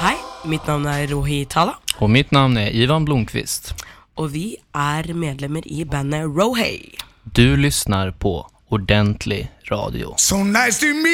Hej, mitt navn Rohi Tala. Och mitt navn Ivan Blomqvist. Och vi medlemmer i bandet Rohei. Du lyssnar på Ordentlig Radio. So nice to meet